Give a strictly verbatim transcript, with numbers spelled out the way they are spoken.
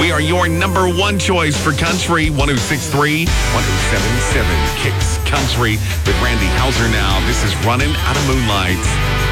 We are your number one choice for country. one oh six point three, one oh seven point seven Kicks Country with Randy Hauser now. This is Running Out of Moonlight.